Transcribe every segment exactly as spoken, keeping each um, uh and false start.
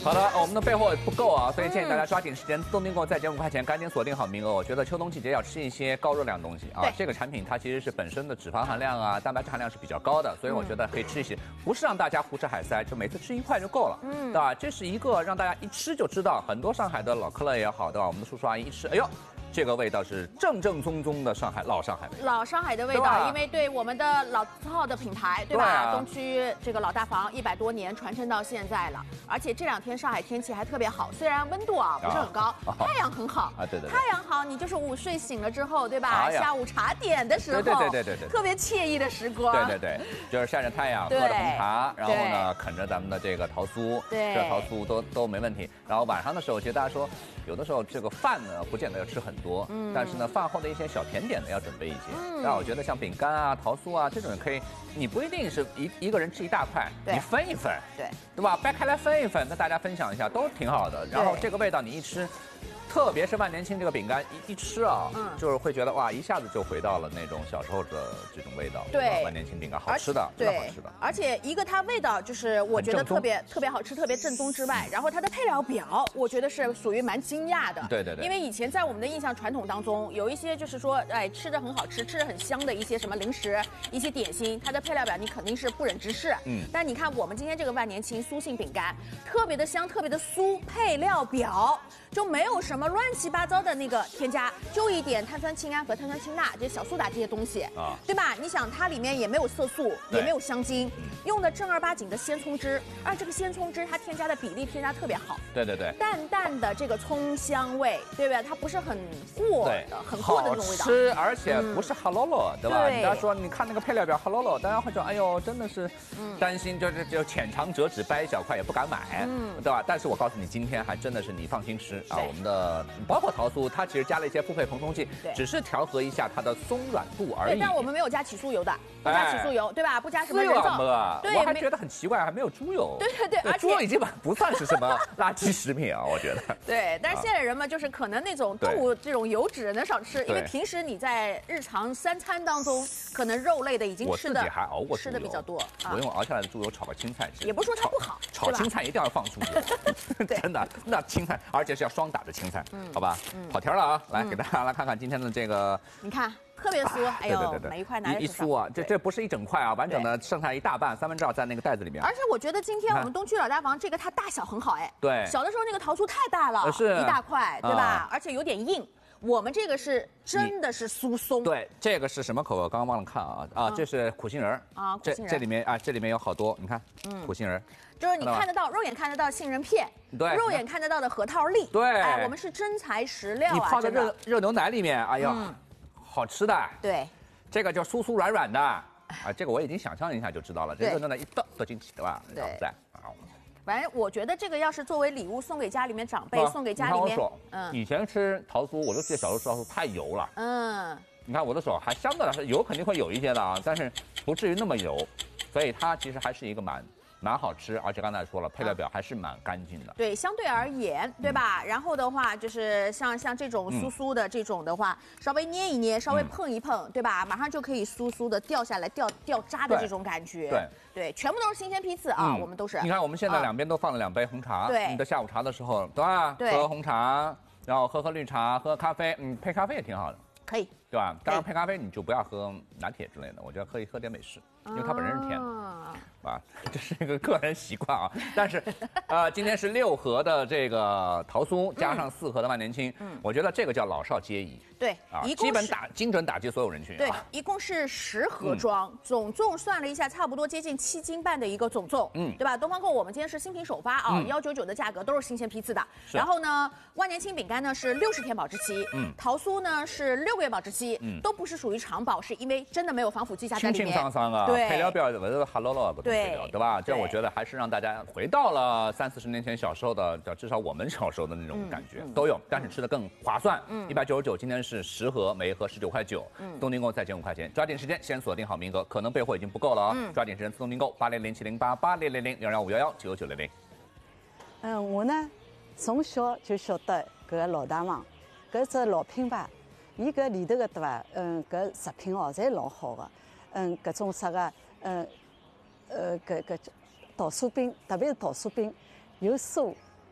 好的，我们的备货不够啊，所以建议大家抓紧时间，自动订购再减五块钱，赶紧锁定好名额。我觉得秋冬季节要吃一些高热量的东西啊。这个产品它其实是本身的脂肪含量啊、蛋白质含量是比较高的，所以我觉得可以吃一些，不是让大家胡吃海塞，就每次吃一块就够了，嗯，对吧？这是一个让大家一吃就知道，很多上海的老客乐也好，对吧？我们的叔叔阿姨一吃，哎呦。这个味道是正正宗宗的上海老上海味， 老上海的味道，因为对我们的老字号的品牌，对吧？对啊、东区这个老大房一百多年传承到现在了，而且这两天上海天气还特别好，虽然温度啊不是很高，啊、太阳很好啊，对 对, 对， 太阳好，你就是午睡醒了之后，对吧？哎、下午茶点的时候， 对对对对对， 特别惬意的时光， 对对对，就是晒着太阳，喝着红茶，然后呢啃着咱们的这个桃酥， 对， 这桃酥都都没问题。然后晚上的时候，其实大家说，有的时候这个饭呢不见得要吃很多，嗯，但是呢。饭后的一些小甜点呢，要准备一些。嗯，那我觉得像饼干啊、桃酥啊这种可以，你不一定是一一个人吃一大块，你分一分， 对， 对吧？掰开来分一分，跟大家分享一下都挺好的。然后这个味道你一吃。特别是万年青这个饼干一一吃啊，嗯，就是会觉得哇，一下子就回到了那种小时候的这种味道。 对， 万年青饼干好吃的，真的好吃的。 而且一个它味道就是我觉得特别特别好吃，特别正宗之外，然后它的配料表我觉得是属于蛮惊讶的。 对对对。 因为以前在我们的印象传统当中，有一些就是说，哎，吃的很好吃，吃的很香的一些什么零食、一些点心，它的配料表你肯定是不忍直视。嗯。但你看我们今天这个万年青酥性饼干，特别的香，特别的酥，配料表就没有什么乱七八糟的那个添加，就一点碳酸氢铵和碳酸氢钠，这小苏打这些东西啊，对吧？你想它里面也没有色素，也没有香精，用的正儿八经的鲜葱汁，而这个鲜葱汁它添加的比例添加特别好， 对对对， 淡淡的这个葱香味，对不对？它不是很过的，很过的那种味道， 好吃，而且不是哈喽喽，对吧？人家说你看那个配料表哈喽喽，大家会说哎呦，真的是担心，就是就浅尝辄止，掰一小块也不敢买，嗯，对吧？但是我告诉你，今天还真的是你放心吃啊，我们的包括桃酥，它其实加了一些复配蓬松剂，只是调和一下它的松软度而已。 对，但我们没有加起酥油的，不加起酥油，对吧？不加什么人造。 对，我还觉得很奇怪，还没有猪油。 对对对，而且猪油已经不算是什么垃圾食品啊，我觉得。 对，但是现在人们就是可能那种动物这种油脂能少吃，因为平时你在日常三餐当中，可能肉类的已经吃的， 我自己还熬过吃的比较多。 我用熬下来的猪油炒个青菜吃， 也不是说它不好， 炒青菜一定要放猪油，真的，那青菜，而且是要双打的青菜，好吧？跑题了啊，来给大家来看看今天的这个， 你看。特别酥，哎呦，每一块拿一酥啊，这这不是一整块啊，完整的剩下一大半，三分之二在那个袋子里面。 而且我觉得今天我们东区老大房这个它大小很好，哎， 对， 小的时候那个桃酥太大了， 是一大块，对吧？而且有点硬。我们这个是真的是酥松。 对，这个是什么口味？我刚刚忘了看啊啊，这是苦杏仁啊， 这这里面啊，这里面有好多，你看，嗯，苦杏仁， 就是你看得到，肉眼看得到杏仁片， 对， 肉眼看得到的核桃粒， 对， 哎，我们是真材实料啊， 你泡在热热牛奶里面，哎呀，好吃的， 对。 这个叫酥酥软软的啊，这个我已经想象一下就知道了。这个真的，一倒倒进去，对吧？ 对， 在啊。 反正我觉得这个要是作为礼物送给家里面长辈，送给家里面， 嗯，以前吃桃酥，我就记得小时候吃桃酥太油了，嗯，你看我的手还相对来说油肯定会有一些的啊，但是不至于那么油，所以它其实还是一个蛮。蛮好吃，而且刚才说了，配料表还是蛮干净的。 对，相对而言，对吧？嗯、然后的话，就是像像这种酥酥的这种的话，嗯、稍微捏一捏，稍微碰一碰，嗯、对吧？马上就可以酥酥的掉下来、掉掉渣的这种感觉。 对对，全部都是新鲜批次啊，嗯、我们都是。 你看，我们现在两边都放了两杯红茶， 对， 你的下午茶的时候，对吧？ 对， 喝红茶，然后喝喝绿茶，喝咖啡，嗯，配咖啡也挺好的。 可以， 对吧？当然配咖啡你就不要喝拿铁之类的，我觉得喝一喝点美式，因为它本身是甜的，啊，这是一个个人习惯啊。但是，呃，今天是六盒的这个桃酥，加上四盒的万年青，嗯，我觉得这个叫老少皆宜。 对， 啊，基本打精准打击所有人群。 对，一共是十盒装，总重算了一下，差不多接近七斤半的一个总重，嗯，对吧？东方购我们今天是新品首发啊，幺九九的价格都是新鲜批次的。然后呢，万年青饼干呢是六十天保质期，嗯，桃酥呢是六个月保质期，嗯，都不是属于长保，是因为真的没有防腐剂加在里面。 清清桑桑啊， 对， 配料表我都哈喽喽不同配料，对吧？这我觉得还是让大家回到了三四十年前小时候的，至少我们小时候的那种感觉都有，但是吃的更划算。嗯，一百九十九，今天是十盒，每一盒十九块九，嗯，东订购再减五块钱，抓紧时间先锁定好名额，可能备货已经不够了啊，嗯，抓紧时间自动订购八零零七零八八零零零零幺五幺幺九九零零。 嗯，我呢从小就晓得搿个老大房，搿只老品牌，伊搿里头个对伐？嗯，搿食品哦，侪老好个，嗯，搿种啥个，嗯，呃，搿搿桃酥饼，特别是桃酥饼，有酥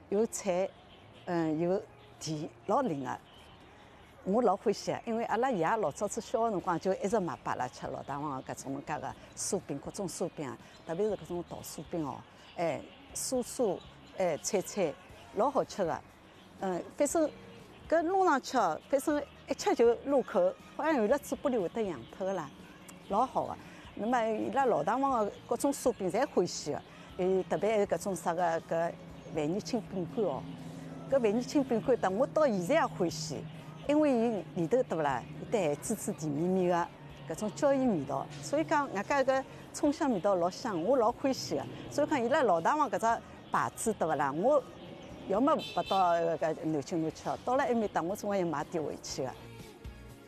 有菜，嗯，有甜，老灵个。我老欢喜个，因为阿拉爷老早子小个辰光就一直买拨阿拉吃老大王个搿种介个酥饼，各种酥饼啊，特别是搿种桃酥饼哦，哎，酥酥，哎，脆脆，老好吃个。嗯，反正搿弄上去哦，反正一吃就入口，好像有了嘴巴里会得痒透个啦，老好个。那么伊拉老大王个各种酥饼侪欢喜个，呃，特别还有搿种啥个搿万年青饼干哦，搿万年青饼干，等我到现在也欢喜。因为伊里头对勿啦，有得滋滋甜绵绵个搿种椒盐味道，所以讲外加搿葱香味道老香，我老欢喜个。所以讲伊拉老大王搿只牌子对勿啦，我要么勿到搿南京路吃，到了埃面搭我总归要买点回去个。